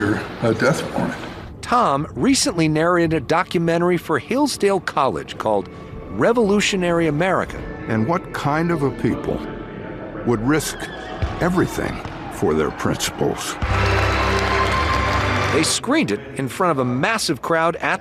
a death warrant. Tom recently narrated a documentary for Hillsdale College called Revolutionary America. And what kind of a people would risk everything for their principles? They screened it in front of a massive crowd at